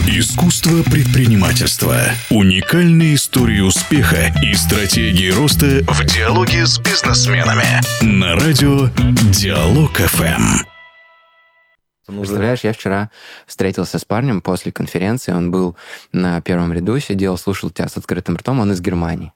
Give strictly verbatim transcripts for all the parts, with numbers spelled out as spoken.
Искусство предпринимательства. Уникальные истории успеха и стратегии роста в диалоге с бизнесменами. На радио Диалог эф эм. Представляешь, я вчера встретился с парнем после конференции, он был на первом ряду, сидел, слушал тебя с открытым ртом, он из Германии.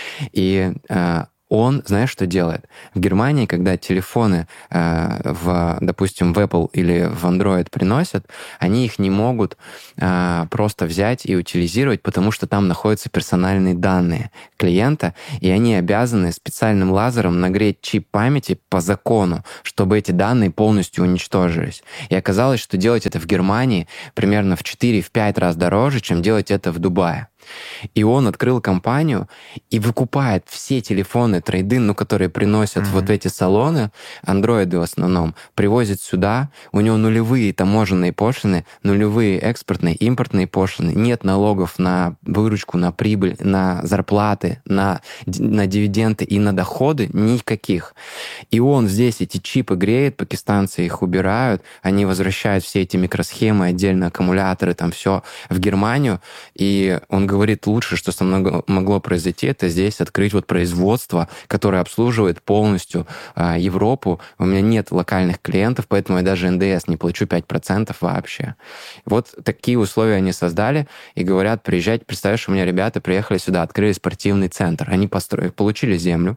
И э, он, знаешь, что делает? В Германии, когда телефоны, э, в, допустим, в Apple или в Android приносят, они их не могут э, просто взять и утилизировать, потому что там находятся персональные данные клиента, и они обязаны специальным лазером нагреть чип памяти по закону, чтобы эти данные полностью уничтожились. И оказалось, что делать это в Германии примерно в четыре-пять раз дороже, чем делать это в Дубае. И он открыл компанию и выкупает все телефоны трейд-ин, ну, которые приносят mm-hmm. вот эти салоны, андроиды в основном, привозят сюда, у него нулевые таможенные пошлины, нулевые экспортные, импортные пошлины, нет налогов на выручку, на прибыль, на зарплаты, на, на дивиденды и на доходы никаких. И он здесь эти чипы греет, пакистанцы их убирают, они возвращают все эти микросхемы, отдельно аккумуляторы, там все в Германию, и он говорит, лучше, что со мной могло произойти, это здесь открыть вот производство, которое обслуживает полностью а, Европу. У меня нет локальных клиентов, поэтому я даже эн дэ эс не плачу пять процентов вообще. Вот такие условия они создали и говорят, приезжайте, представляешь, у меня ребята приехали сюда, открыли спортивный центр, они построили, получили землю,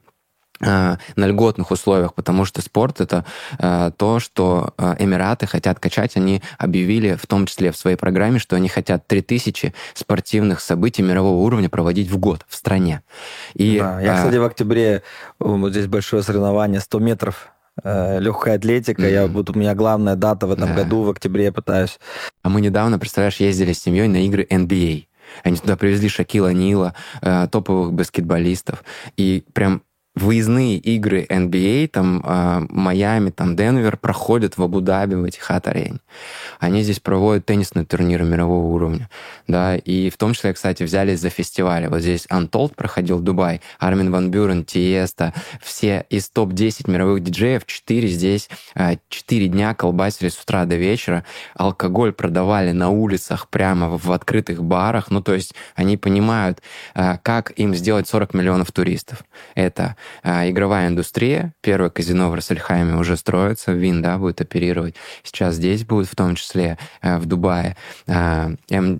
на льготных условиях, потому что спорт — это э, то, что э, Эмираты хотят качать. Они объявили, в том числе в своей программе, что они хотят три тысячи спортивных событий мирового уровня проводить в год в стране. И, да, я, кстати, в октябре, вот здесь большое соревнование, сто метров, э, легкая атлетика. Mm-hmm. Я, вот у меня главная дата в этом да. году, в октябре я пытаюсь. А мы недавно, представляешь, ездили с семьей на игры эн би эй. Они туда привезли Шакила О'Нила, э, топовых баскетболистов. И прям выездные игры эн би эй, там, э, Майами, там, Денвер, проходят в Абу-Даби, в Этихад-арене. Они здесь проводят теннисные турниры мирового уровня. Да, и в том числе, кстати, взялись за фестивали. Вот здесь Untold проходил в Дубае, Армин ван Бюрен, Тиеста, все из топ десять мировых диджеев, четыре здесь, э, четыре дня колбасили с утра до вечера, алкоголь продавали на улицах, прямо в, в открытых барах. Ну, то есть они понимают, э, как им сделать сорок миллионов туристов. Это игровая индустрия. Первое казино в Рассельхайме уже строится, Вин, да, будет оперировать. Сейчас здесь будет, в том числе в Дубае. эм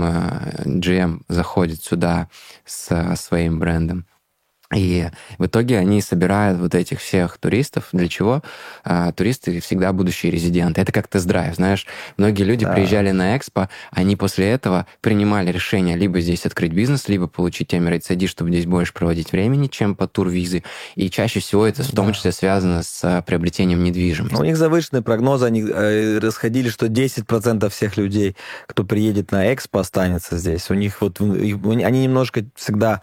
джи эм заходит сюда со своим брендом. И в итоге они собирают вот этих всех туристов. Для чего? А, туристы всегда будущие резиденты. Это как тест-драйв, знаешь. Многие люди да. приезжали на Экспо, они после этого принимали решение либо здесь открыть бизнес, либо получить Emirates ай ди, чтобы здесь больше проводить времени, чем по тур-визы. И чаще всего это в том числе связано с приобретением недвижимости. У них завышенные прогнозы. Они э, расходили, что десять процентов всех людей, кто приедет на Экспо, останется здесь. У них вот... Они немножко всегда...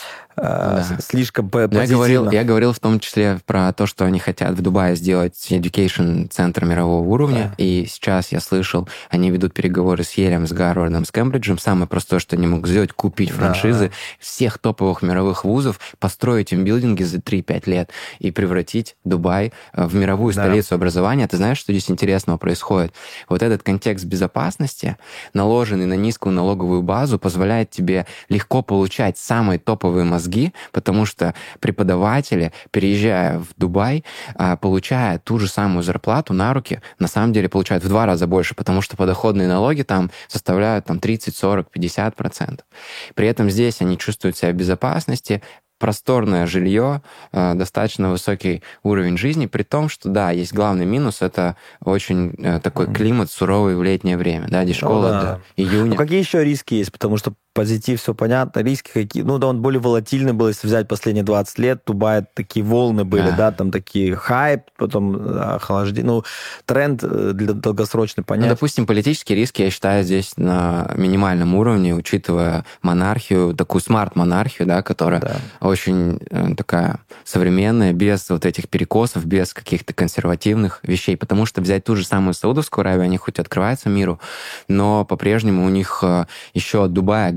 Да. слишком позитивно. Я говорил, я говорил в том числе про то, что они хотят в Дубае сделать education центр мирового уровня, да. И сейчас я слышал, они ведут переговоры с Елем, с Гарвардом, с Кембриджем. Самое простое, что они могут сделать, купить франшизы да. всех топовых мировых вузов, построить им билдинги за три-пять лет и превратить Дубай в мировую да. столицу образования. Ты знаешь, что здесь интересного происходит? Вот этот контекст безопасности, наложенный на низкую налоговую базу, позволяет тебе легко получать самые топовые мозги, потому что преподаватели, переезжая в Дубай, получая ту же самую зарплату на руки, на самом деле получают в два раза больше, потому что подоходные налоги там составляют там, тридцать, сорок, пятьдесят процентов. При этом здесь они чувствуют себя в безопасности, просторное жилье, достаточно высокий уровень жизни, при том, что, да, есть главный минус, это очень такой климат суровый в летнее время, да, здесь школа ну, да. до июня. Ну, какие еще риски есть? Потому что позитив, все понятно, риски какие. Ну, да, он более волатильный был, если взять последние двадцать лет, Дубай такие волны были, да, да там такие хайп, потом охлаждение. Ну, тренд для долгосрочный, понятно. Ну, допустим, политические риски, я считаю, здесь на минимальном уровне, учитывая монархию, такую смарт-монархию, да, которая да. очень э, такая современная, без вот этих перекосов, без каких-то консервативных вещей, потому что взять ту же самую Саудовскую Аравию, они хоть открываются миру, но по-прежнему у них э, еще от Дубая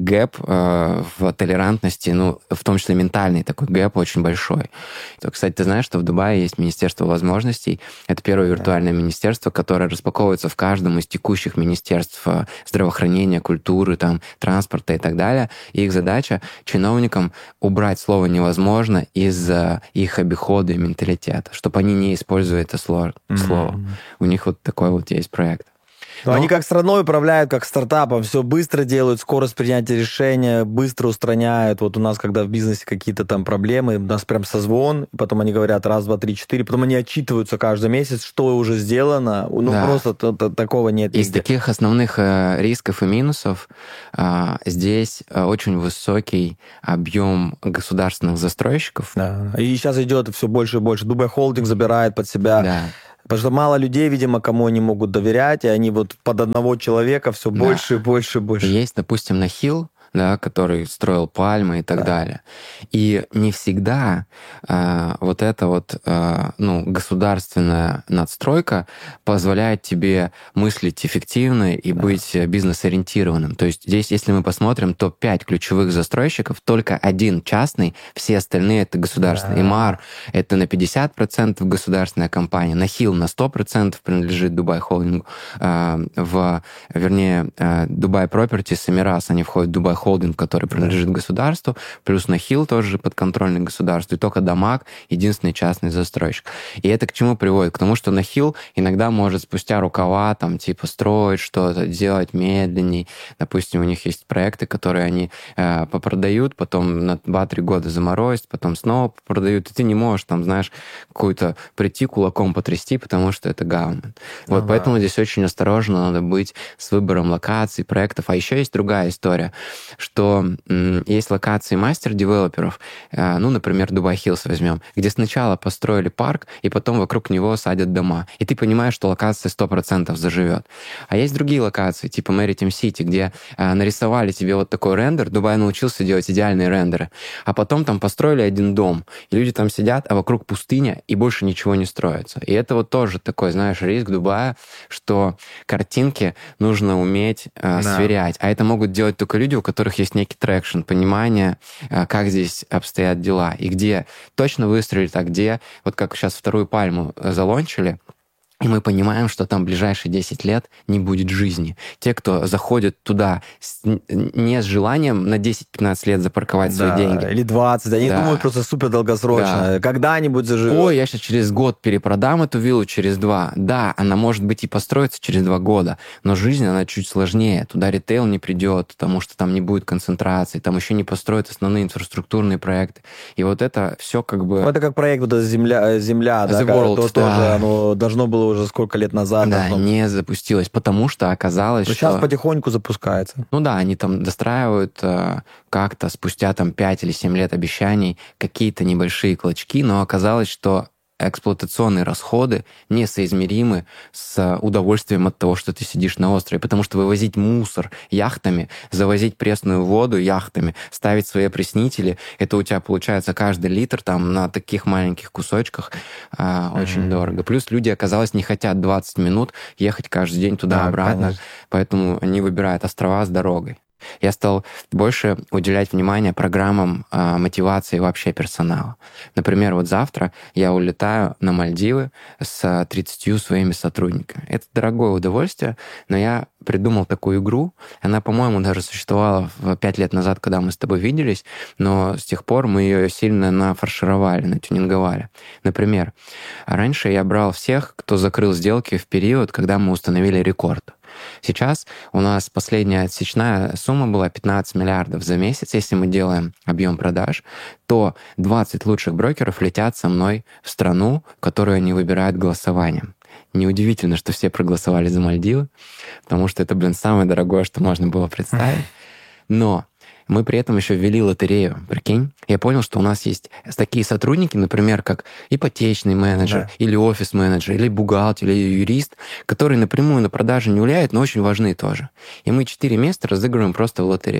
гэп э, в толерантности, ну, в том числе ментальный такой гэп очень большой. То, кстати, ты знаешь, что в Дубае есть Министерство возможностей. Это первое виртуальное да. министерство, которое распаковывается в каждом из текущих министерств здравоохранения, культуры, там, транспорта и так далее. И их задача чиновникам убрать слово «невозможно» из их обихода и менталитета, чтобы они не использовали это слово. Mm-hmm. У них вот такой вот есть проект. Но, Но они как страной управляют, как стартапом, все быстро делают, скорость принятия решения, быстро устраняют. Вот у нас, когда в бизнесе какие-то там проблемы, у нас прям созвон, потом они говорят раз, два, три, четыре, потом они отчитываются каждый месяц, что уже сделано. Ну, да. просто т- т- такого нет Из нигде. таких основных э, рисков и минусов э, здесь э, очень высокий объем государственных застройщиков. Да. И сейчас идет все больше и больше. Дубай Холдинг забирает под себя... Да. Потому что мало людей, видимо, кому они могут доверять, и они вот под одного человека все да. больше и больше и больше. Есть, допустим, Нахил, да, который строил пальмы и так да. далее. И не всегда э, вот эта вот э, ну, государственная надстройка позволяет тебе мыслить эффективно и да. быть бизнес-ориентированным. То есть здесь, если мы посмотрим топ пять ключевых застройщиков, только один частный, все остальные это государственные. Да. Имар — это на пятьдесят процентов государственная компания, Нахил на сто процентов принадлежит Дубай Холдингу, э, в, вернее, э, Дубай Пропертис и Мирас, они входят в Дубай Холдинг, который принадлежит государству, плюс Нахил тоже подконтрольный государству, и только Дамаг — единственный частный застройщик. И это к чему приводит? К тому, что Нахил иногда может спустя рукава там типа строить что-то, делать медленней. Допустим, у них есть проекты, которые они э, попродают, потом на два-три года заморозят, потом снова продают, и ты не можешь там, знаешь, какую-то прийти кулаком потрясти, потому что это government. Вот ага. поэтому здесь очень осторожно надо быть с выбором локаций, проектов. А еще есть другая история, что м, есть локации мастер-девелоперов, э, ну, например, Дубай Хиллс возьмем, где сначала построили парк, и потом вокруг него садят дома. И ты понимаешь, что локация сто процентов заживет. А есть другие локации, типа Maritime City, где э, нарисовали тебе вот такой рендер, Дубай научился делать идеальные рендеры, а потом там построили один дом, и люди там сидят, а вокруг пустыня, и больше ничего не строится. И это вот тоже такой, знаешь, риск Дубая, что картинки нужно уметь э, да. сверять. А это могут делать только люди, у которых есть некий трекшн, понимание, как здесь обстоят дела, и где точно выстрелить, а где, вот как сейчас вторую пальму залончили, и мы понимаем, что там ближайшие десять лет не будет жизни. Те, кто заходят туда с, не с желанием на десять-пятнадцать лет запарковать да, свои деньги. Или двадцать. Они да. думают просто супер долгосрочно. Да. Когда-нибудь заживет. Ой, я сейчас через год перепродам эту виллу, через два. Да, она может быть и построится через два года, но жизнь, она чуть сложнее. Туда ритейл не придет, потому что там не будет концентрации, там еще не построят основные инфраструктурные проекты. И вот это все как бы... Ну, это как проект вот «Земля», земля да, World, то, да. тоже оно должно было уже сколько лет назад. Да, должно... не запустилось, потому что оказалось, но что... сейчас потихоньку запускается. Ну да, они там достраивают э, как-то спустя там пять или семь лет обещаний какие-то небольшие клочки, но оказалось, что эксплуатационные расходы несоизмеримы с удовольствием от того, что ты сидишь на острове, потому что вывозить мусор яхтами, завозить пресную воду яхтами, ставить свои опреснители, это у тебя получается каждый литр там на таких маленьких кусочках а, mm-hmm. очень дорого. Плюс люди, оказалось, не хотят двадцать минут ехать каждый день туда-обратно, да, поэтому они выбирают острова с дорогой. Я стал больше уделять внимание программам э, мотивации вообще персонала. Например, вот завтра я улетаю на Мальдивы с тридцатью своими сотрудниками. Это дорогое удовольствие, но я придумал такую игру. Она, по-моему, даже существовала пять лет назад, когда мы с тобой виделись, но с тех пор мы ее сильно нафаршировали, натюнинговали. Например, раньше я брал всех, кто закрыл сделки в период, когда мы установили рекорд. Сейчас у нас последняя отсечная сумма была пятнадцать миллиардов за месяц. Если мы делаем объем продаж, то двадцать лучших брокеров летят со мной в страну, которую они выбирают голосованием. Неудивительно, что все проголосовали за Мальдивы, потому что это, блин, самое дорогое, что можно было представить. Но мы при этом еще ввели лотерею, прикинь. Я понял, что у нас есть такие сотрудники, например, как ипотечный менеджер, да. или офис-менеджер, или бухгалтер, или юрист, которые напрямую на продажи не влияют, но очень важны тоже. И мы четыре места разыгрываем просто в лотерею.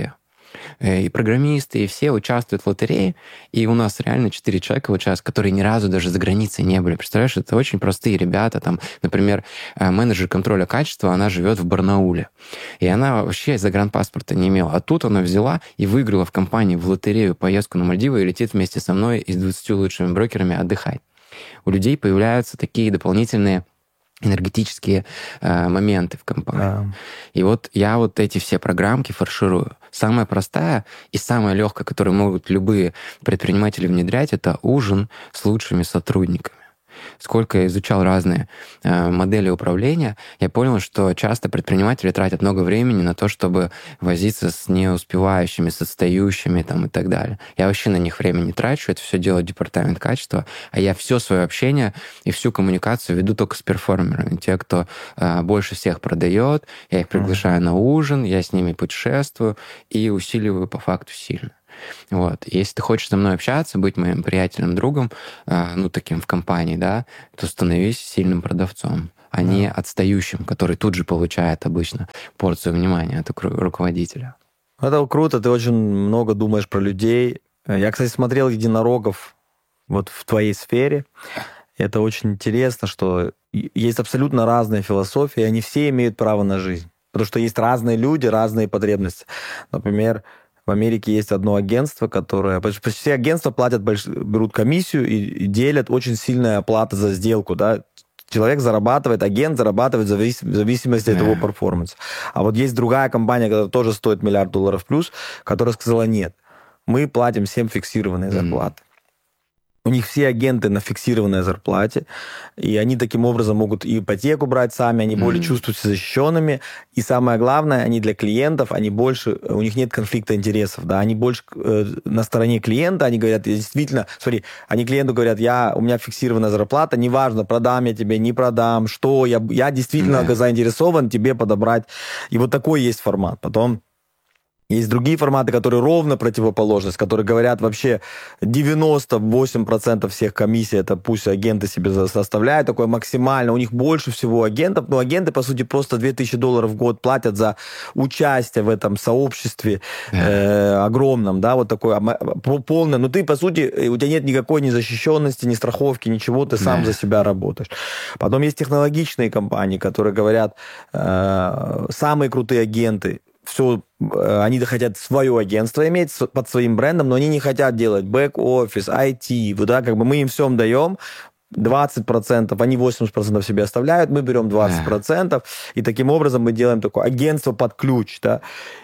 и программисты, и все участвуют в лотерее, и у нас реально четыре человека вот сейчас, которые ни разу даже за границей не были. Представляешь, это очень простые ребята. Там, например, менеджер контроля качества, она живет в Барнауле, и она вообще загранпаспорта не имела. А тут она взяла и выиграла в компании в лотерею поездку на Мальдивы и летит вместе со мной и с двадцатью лучшими брокерами отдыхать. У людей появляются такие дополнительные энергетические э, моменты в компании. Да. И вот я вот эти все программки фарширую. Самая простая и самая легкая, которую могут любые предприниматели внедрять, это ужин с лучшими сотрудниками. Сколько я изучал разные э, модели управления, я понял, что часто предприниматели тратят много времени на то, чтобы возиться с неуспевающими, с отстающими там, и так далее. Я вообще на них время не трачу, это все делает департамент качества, а я все свое общение и всю коммуникацию веду только с перформерами. Те, кто э, больше всех продает, я их приглашаю mm-hmm. на ужин, я с ними путешествую и усиливаю по факту сильно. Вот. Если ты хочешь со мной общаться, быть моим приятелем, другом, э, ну, таким в компании, да, то становись сильным продавцом, а да. не отстающим, который тут же получает обычно порцию внимания от руководителя. Это круто, ты очень много думаешь про людей. Я, кстати, смотрел единорогов вот в твоей сфере. Это очень интересно, что есть абсолютно разные философии, и они все имеют право на жизнь. Потому что есть разные люди, разные потребности. Например, в Америке есть одно агентство, которое... Почти все агентства платят, больш... берут комиссию и, и делят очень сильная оплата за сделку, да. Человек зарабатывает, агент зарабатывает в завис... зависимости от его перформанса. А вот есть другая компания, которая тоже стоит миллиард долларов плюс, которая сказала, нет, мы платим всем фиксированные зарплаты. У них все агенты на фиксированной зарплате, и они таким образом могут и ипотеку брать сами, они mm-hmm. более чувствуют себя защищенными, и самое главное, они для клиентов, они больше, у них нет конфликта интересов, да, они больше э, на стороне клиента, они говорят, действительно, смотри, они клиенту говорят, я, у меня фиксированная зарплата, неважно, продам я тебе, не продам, что, я, я действительно mm-hmm. заинтересован тебе подобрать, и вот такой есть формат. Потом есть другие форматы, которые ровно противоположность, которые говорят вообще девяносто восемь процентов всех комиссий, это пусть агенты себе составляют, такое максимально, у них больше всего агентов, но агенты, по сути, просто две тысячи долларов в год платят за участие в этом сообществе э, огромном, да, вот такое полное, но ты, по сути, у тебя нет никакой ни защищенности, ни страховки, ничего, ты сам за себя работаешь. Потом есть технологичные компании, которые говорят, э, самые крутые агенты, все, они хотят свое агентство иметь под своим брендом, но они не хотят делать бэк-офис, ай ти, вот, да, как бы мы им всем даем двадцать процентов, они восемьдесят процентов себе оставляют, мы берем двадцать процентов, и таким образом мы делаем такое агентство под ключ, да.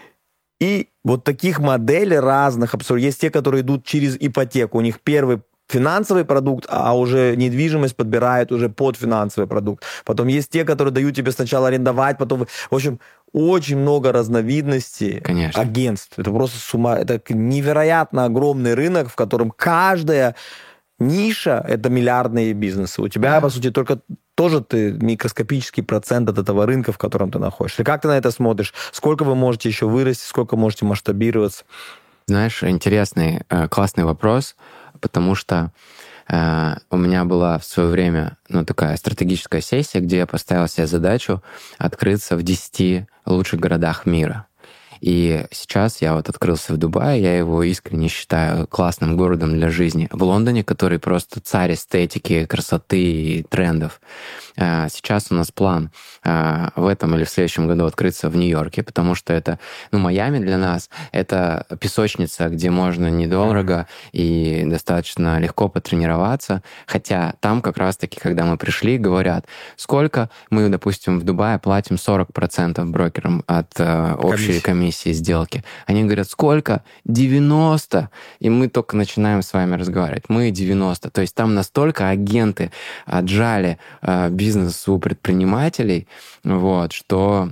И вот таких моделей разных, есть те, которые идут через ипотеку, у них первый финансовый продукт, а уже недвижимость подбирает уже под финансовый продукт. Потом есть те, которые дают тебе сначала арендовать, потом... В общем, очень много разновидностей Конечно. агентств. Это просто с ума... Это невероятно огромный рынок, в котором каждая ниша — это миллиардные бизнесы. У тебя, да. по сути, только тоже ты микроскопический процент от этого рынка, в котором ты находишься. Как ты на это смотришь? Сколько вы можете еще вырасти, сколько можете масштабироваться? Знаешь, интересный, классный вопрос, потому что э, у меня была в свое время ну, такая стратегическая сессия, где я поставил себе задачу открыться в десяти лучших городах мира. И сейчас я вот открылся в Дубае, я его искренне считаю классным городом для жизни. В Лондоне, который просто царь эстетики, красоты и трендов. Сейчас у нас план в этом или в следующем году открыться в Нью-Йорке, потому что это, ну, Майами для нас — это песочница, где можно недорого и достаточно легко потренироваться. Хотя там как раз-таки, когда мы пришли, говорят, сколько мы, допустим, в Дубае платим сорок процентов брокерам от э, общей комиссии сделки. Они говорят, сколько? девяносто. И мы только начинаем с вами разговаривать. Мы девяносто. То есть там настолько агенты отжали э, бизнес у предпринимателей, вот, что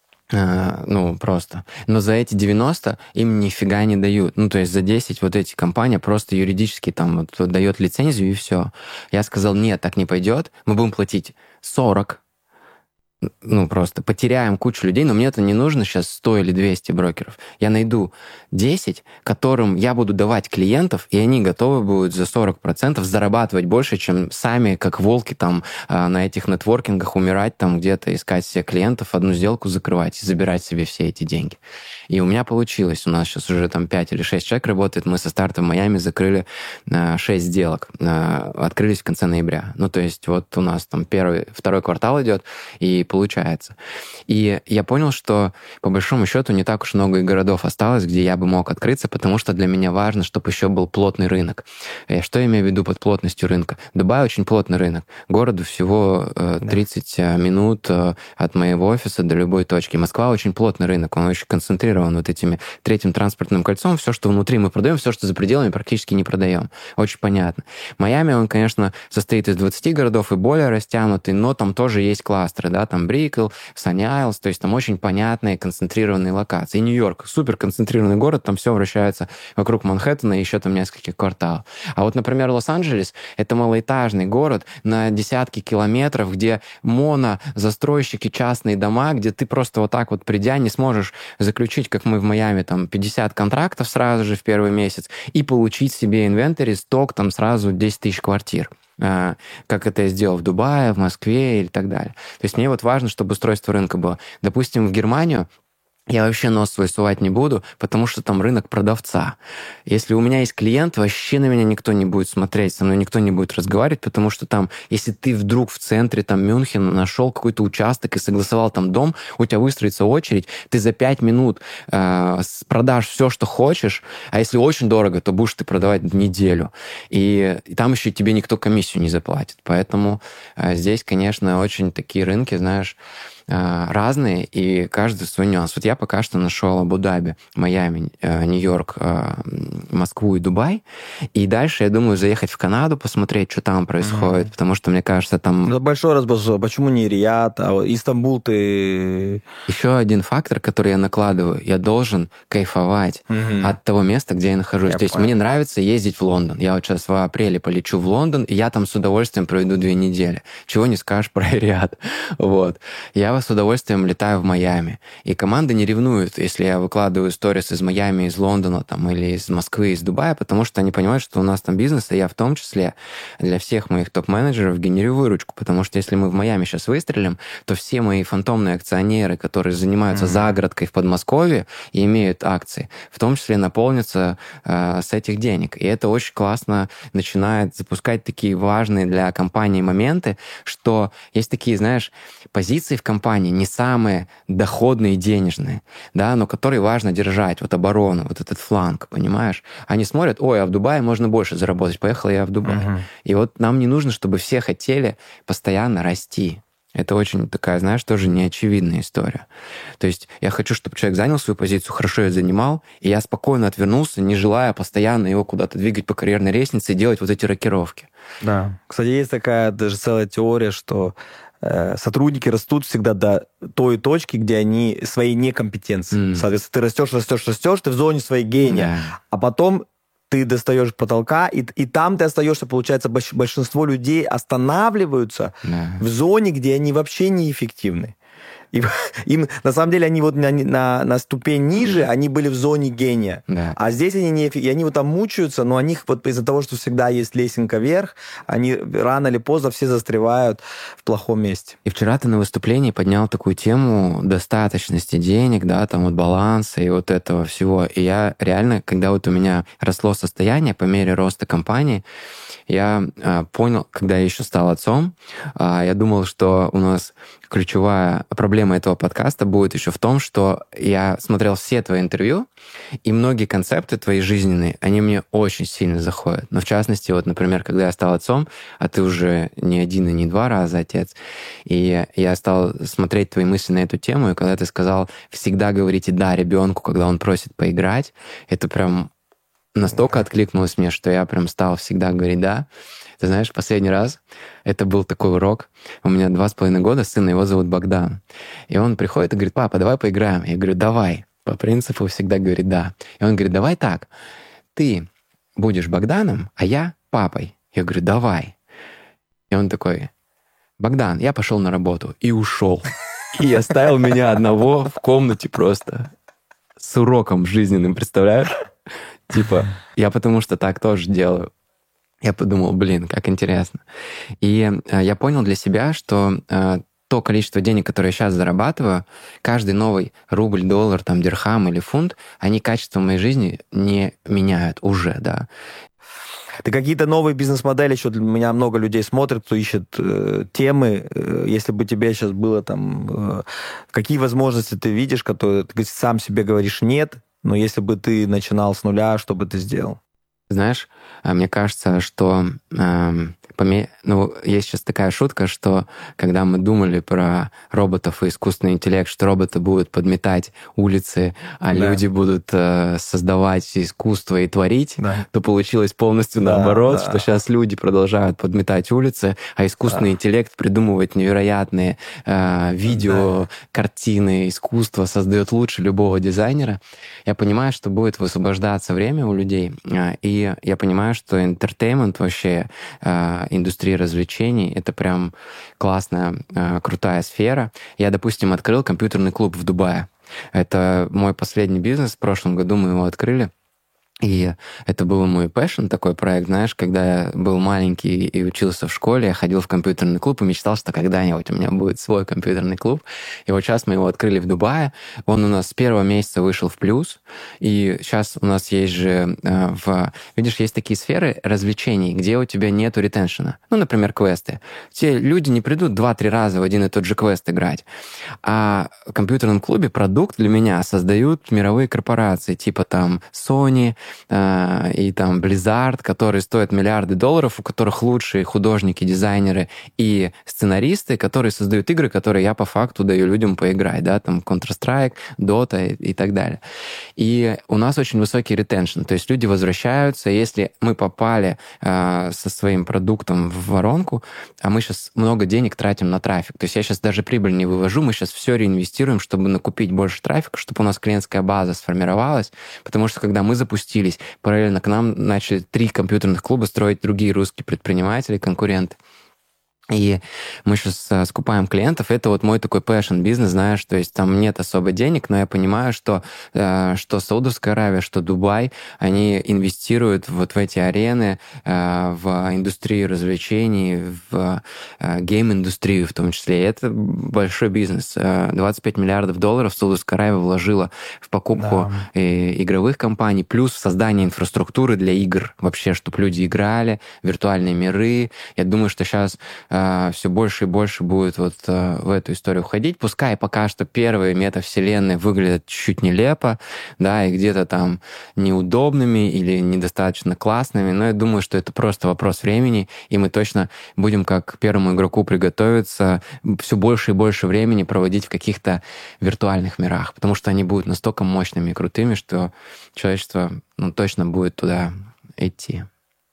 э, ну, просто. Но за эти девяносто им нифига не дают. Ну, то есть за десять вот эти компания просто юридически там вот, вот дает лицензию и все. Я сказал, нет, так не пойдет. Мы будем платить сорок. ну, просто потеряем кучу людей, но мне это не нужно сейчас сто или двести брокеров. Я найду десять, которым я буду давать клиентов, и они готовы будут за сорок процентов зарабатывать больше, чем сами, как волки, там, на этих нетворкингах умирать, там, где-то искать себе клиентов, одну сделку закрывать и забирать себе все эти деньги. И у меня получилось. У нас сейчас уже там пять или шесть человек работает. Мы со старта в Майами закрыли шесть сделок. Открылись в конце ноября. Ну, то есть вот у нас там первый, второй квартал идет, и получается. И я понял, что по большому счету не так уж много и городов осталось, где я бы мог открыться, потому что для меня важно, чтобы еще был плотный рынок. Что я имею в виду под плотностью рынка? Дубай очень плотный рынок. Городу всего тридцать да. минут от моего офиса до любой точки. Москва очень плотный рынок, он очень концентрирован вот этими третьим транспортным кольцом. Все, что внутри мы продаем, все, что за пределами, практически не продаем. Очень понятно. Майами, он, конечно, состоит из двадцати городов и более растянутый, но там тоже есть кластеры, да, там Брикл, Санни Айлс, то есть там очень понятные концентрированные локации. И Нью-Йорк, супер концентрированный город, там все вращается вокруг Манхэттена и еще там нескольких кварталов. А вот, например, Лос-Анджелес — это малоэтажный город на десятки километров, где монозастройщики, частные дома, где ты просто вот так вот придя не сможешь заключить, как мы в Майами, там пятьдесят контрактов сразу же в первый месяц и получить себе инвентарь, сток, там сразу десять тысяч квартир, как это я сделал в Дубае, в Москве и так далее. То есть мне вот важно, чтобы устройство рынка было. Допустим, в Германию я вообще нос свой сувать не буду, потому что там рынок продавца. Если у меня есть клиент, вообще на меня никто не будет смотреть, со мной никто не будет разговаривать, потому что там, если ты вдруг в центре там Мюнхена нашел какой-то участок и согласовал там дом, у тебя выстроится очередь, ты за пять минут э, продашь все, что хочешь, а если очень дорого, то будешь ты продавать неделю. И, и там еще тебе никто комиссию не заплатит. Поэтому э, здесь, конечно, очень такие рынки, знаешь, разные, и каждый свой нюанс. Вот я пока что нашел Абу-Даби, Майами, Нью-Йорк, Москву и Дубай, и дальше я думаю заехать в Канаду, посмотреть, что там происходит, mm-hmm. потому что, мне кажется, там... Это большой разброс. Почему не Риад, а Истамбул ты... Еще один фактор, который я накладываю, я должен кайфовать mm-hmm. от того места, где я нахожусь. Я То есть понял. Мне нравится ездить в Лондон. Я вот сейчас в апреле полечу в Лондон, и я там с удовольствием проведу две недели. Чего не скажешь про Риад. Вот. Я с удовольствием летаю в Майами. И команда не ревнует, если я выкладываю сторис из Майами, из Лондона там, или из Москвы, из Дубая, потому что они понимают, что у нас там бизнес, и я в том числе для всех моих топ-менеджеров генерирую выручку, потому что если мы в Майами сейчас выстрелим, то все мои фантомные акционеры, которые занимаются mm-hmm. загородкой в Подмосковье и имеют акции, в том числе наполнятся э, с этих денег. И это очень классно начинает запускать такие важные для компании моменты, что есть такие, знаешь, позиции в компании, не самые доходные денежные, да, но которые важно держать, вот оборону, вот этот фланг, понимаешь? Они смотрят, ой, а в Дубае можно больше заработать, поехал я в Дубай. Uh-huh. И вот нам не нужно, чтобы все хотели постоянно расти. Это очень такая, знаешь, тоже неочевидная история. То есть я хочу, чтобы человек занял свою позицию, хорошо ее занимал, и я спокойно отвернулся, не желая постоянно его куда-то двигать по карьерной лестнице и делать вот эти рокировки. Да. Кстати, есть такая даже целая теория, что сотрудники растут всегда до той точки, где они своей некомпетенции. Mm. Соответственно, ты растешь, растешь, растешь, ты в зоне своей гения, yeah. а потом ты достаешь потолка, и, и там ты остаешься, получается, большинство людей останавливаются yeah. в зоне, где они вообще неэффективны. И, им, на самом деле, они вот на, на, на ступень ниже, они были в зоне гения. Да. А здесь они не... И они вот там мучаются, но они вот из-за того, что всегда есть лесенка вверх, они рано или поздно все застревают в плохом месте. И вчера ты на выступлении поднял такую тему достаточности денег, да, там вот баланса и вот этого всего. И я реально, когда вот у меня росло состояние по мере роста компании, я а, понял, когда я еще стал отцом, а, я думал, что у нас ключевая проблема этого подкаста будет еще в том, что я смотрел все твои интервью, и многие концепты твои жизненные, они мне очень сильно заходят. Но в частности, вот, например, когда я стал отцом, а ты уже не один и не два раза отец, и я стал смотреть твои мысли на эту тему, и когда ты сказал «всегда говорите «да» ребенку, когда он просит поиграть», это прям настолько откликнулось мне, что я прям стал всегда говорить «да». Ты знаешь, последний раз это был такой урок. У меня два с половиной года, сына, его зовут Богдан. И он приходит и говорит: папа, давай поиграем. Я говорю: давай. По принципу всегда говорит «да». И он говорит: давай так, ты будешь Богданом, а я папой. Я говорю: давай. И он такой: Богдан, я пошел на работу. И ушел. И оставил меня одного в комнате просто с уроком жизненным, представляешь? Типа, я потому что так тоже делаю. Я подумал, блин, как интересно. И э, я понял для себя, что э, то количество денег, которое я сейчас зарабатываю, каждый новый рубль, доллар, там, дирхам или фунт, они качество моей жизни не меняют уже, да. Ты какие-то новые бизнес-модели, еще для меня много людей смотрят, кто ищет э, темы. Э, если бы тебе сейчас было там... Э, какие возможности ты видишь, которые ты сам себе говоришь нет, но если бы ты начинал с нуля, что бы ты сделал? Знаешь, мне кажется, что э, поме... ну, есть сейчас такая шутка, что когда мы думали про роботов и искусственный интеллект, что роботы будут подметать улицы, а да. люди будут э, создавать искусство и творить, да. то получилось полностью да, наоборот, да. что сейчас люди продолжают подметать улицы, а искусственный да. интеллект придумывает невероятные э, видео, да. картины, искусство, создает лучше любого дизайнера. Я понимаю, что будет высвобождаться время у людей, э, и я понимаю, что entertainment вообще, э, индустрия развлечений, это прям классная, э, крутая сфера. Я, допустим, открыл компьютерный клуб в Дубае. Это мой последний бизнес. В прошлом году мы его открыли. И это был мой passion, такой проект, знаешь, когда я был маленький и учился в школе, я ходил в компьютерный клуб и мечтал, что когда-нибудь у меня будет свой компьютерный клуб. И вот сейчас мы его открыли в Дубае. Он у нас с первого месяца вышел в плюс. И сейчас у нас есть же, э, в... видишь, есть такие сферы развлечений, где у тебя нету ретеншена. Ну, например, квесты. Те люди не придут два-три раза в один и тот же квест играть. А в компьютерном клубе продукт для меня создают мировые корпорации, типа там Sony, и там Blizzard, которые стоят миллиарды долларов, у которых лучшие художники, дизайнеры и сценаристы, которые создают игры, которые я по факту даю людям поиграть, да, там Counter-Strike, Dota и, и так далее. И у нас очень высокий ретеншн, то есть люди возвращаются, если мы попали э, со своим продуктом в воронку, а мы сейчас много денег тратим на трафик, то есть я сейчас даже прибыль не вывожу, мы сейчас все реинвестируем, чтобы накупить больше трафика, чтобы у нас клиентская база сформировалась, потому что когда мы запустились, параллельно к нам начали три компьютерных клуба строить другие русские предприниматели, конкуренты. И мы сейчас uh, скупаем клиентов. Это вот мой такой passion бизнес, знаешь, то есть там нет особо денег, но я понимаю, что, uh, что Саудовская Аравия, что Дубай, они инвестируют вот в эти арены, uh, в индустрию развлечений, в uh, гейм-индустрию в том числе. И это большой бизнес. Uh, двадцать пять миллиардов долларов Саудовская Аравия вложила в покупку да. и, игровых компаний, плюс в создание инфраструктуры для игр. Вообще, чтобы люди играли, виртуальные миры. Я думаю, что сейчас все больше и больше будет вот в эту историю уходить. Пускай пока что первые метавселенные выглядят чуть-чуть нелепо, да, и где-то там неудобными или недостаточно классными, но я думаю, что это просто вопрос времени, и мы точно будем как первому игроку приготовиться все больше и больше времени проводить в каких-то виртуальных мирах, потому что они будут настолько мощными и крутыми, что человечество ну, точно будет туда идти.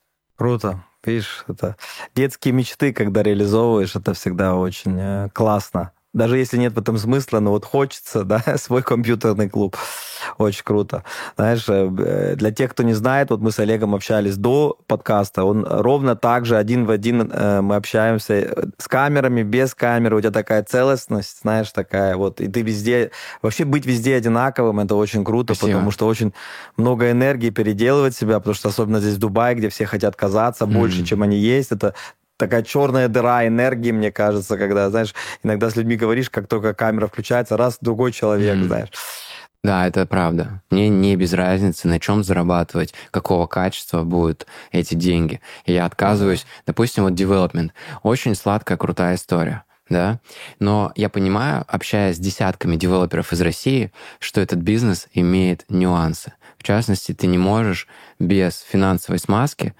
Круто. Видишь, это детские мечты, когда реализовываешь, это всегда очень э, классно. Даже если нет в этом смысла, но вот хочется, да, свой компьютерный клуб. Очень круто. Знаешь, для тех, кто не знает, вот мы с Олегом общались до подкаста, он ровно так же один в один мы общаемся с камерами, без камеры, у тебя такая целостность, знаешь, такая вот, и ты везде, вообще быть везде одинаковым, это очень круто, Спасибо. Потому что очень много энергии переделывать себя, потому что особенно здесь в Дубае, где все хотят казаться mm-hmm. больше, чем они есть, это такая черная дыра энергии, мне кажется, когда, знаешь, иногда с людьми говоришь, как только камера включается, раз, другой человек, mm-hmm. знаешь. Да, это правда. Мне не без разницы, на чем зарабатывать, какого качества будут эти деньги. И я отказываюсь. Mm-hmm. Допустим, вот development. Очень сладкая, крутая история. Да? Но я понимаю, общаясь с десятками девелоперов из России, что этот бизнес имеет нюансы. В частности, ты не можешь без финансовой смазки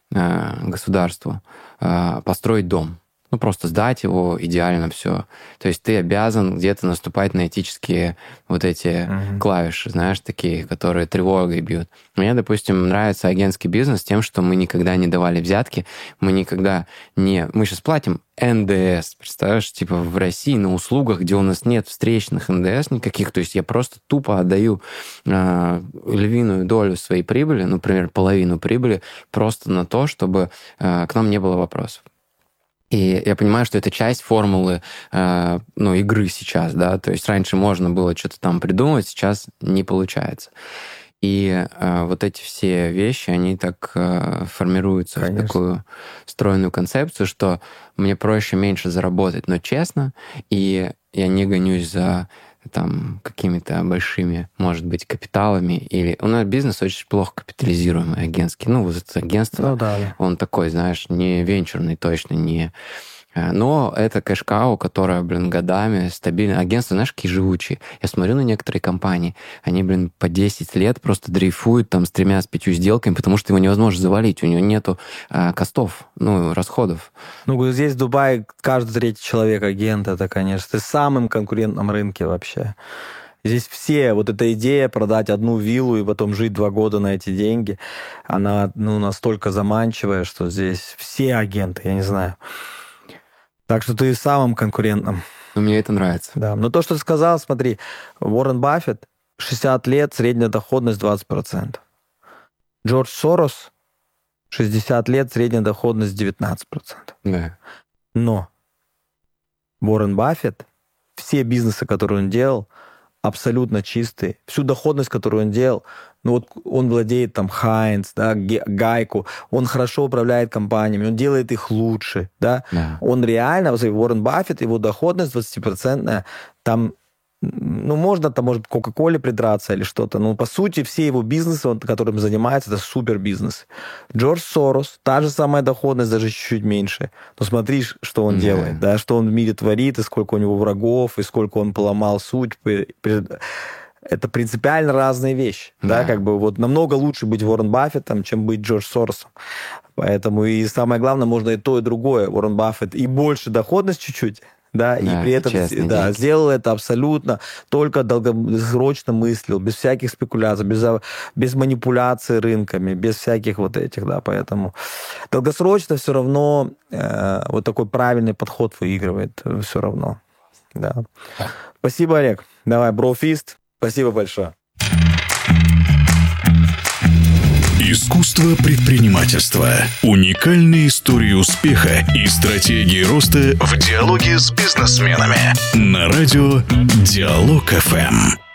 э, государству э, построить дом. Ну, просто сдать его, идеально все. То есть ты обязан где-то наступать на этические вот эти uh-huh. клавиши, знаешь, такие, которые тревогой бьют. Мне, допустим, нравится агентский бизнес тем, что мы никогда не давали взятки, мы никогда не... Мы сейчас платим эн дэ эс, представляешь, типа в России на услугах, где у нас нет встречных эн дэ эс никаких, то есть я просто тупо отдаю э, львиную долю своей прибыли, например, половину прибыли, просто на то, чтобы э, к нам не было вопросов. И я понимаю, что это часть формулы э, ну, игры сейчас, да, то есть раньше можно было что-то там придумать, сейчас не получается. И э, вот эти все вещи, они так э, формируются Конечно. В такую стройную концепцию, что мне проще меньше заработать, но честно, и я не гонюсь за там какими-то большими, может быть, капиталами. Или у нас бизнес очень плохо капитализируемый, агентский. Ну, вот это агентство, ну, да, да. Он такой, знаешь, не венчурный точно, не... Но это кэш-кау, которая, блин, годами стабильно. Агентства, знаешь, какие живучие. Я смотрю на некоторые компании, они, блин, по десять лет просто дрейфуют там с тремя, с пятью сделками, потому что его невозможно завалить, у него нету а, костов, ну, расходов. Ну, здесь в Дубае каждый третий человек агент, это, конечно, ты в самом конкурентном рынке вообще. Здесь все, вот эта идея продать одну виллу и потом жить два года на эти деньги, она, ну, настолько заманчивая, что здесь все агенты, я не знаю. Так что ты в самом конкурентном. Но мне это нравится. Да. Но то, что ты сказал, смотри, Уоррен Баффет, шестьдесят лет, средняя доходность двадцать процентов. Джордж Сорос, шестьдесят лет, средняя доходность девятнадцать процентов. Да. Но Уоррен Баффет, все бизнесы, которые он делал, абсолютно чистые. Всю доходность, которую он делал, ну вот он владеет там Хайнц, да, Гайку, он хорошо управляет компаниями, он делает их лучше, да. Yeah. Он реально, вот Уоррен Баффет, его доходность двадцатипроцентная, там, ну, можно там, может, Кока-Коле придраться или что-то, но по сути все его бизнесы, которым занимается, это супер бизнес. Джордж Сорос, та же самая доходность, даже чуть-чуть меньше. Но смотри, что он yeah. делает, да, что он в мире творит, и сколько у него врагов, и сколько он поломал суть. Это принципиально разные вещи, yeah. да, как бы вот намного лучше быть Уоррен Баффетом, чем быть Джордж Соросом. Поэтому и самое главное, можно и то, и другое. Уоррен Баффет и больше доходность чуть-чуть, да, да, и при этом да, сделал это абсолютно, только долгосрочно мыслил, без всяких спекуляций, без, без манипуляций рынками, без всяких вот этих, да, поэтому долгосрочно все равно э, вот такой правильный подход выигрывает все равно, да. Спасибо, Олег. Давай, брофист. Спасибо большое. Искусство предпринимательства. Уникальные истории успеха и стратегии роста в диалоге с бизнесменами. На радио Диалог эф эм.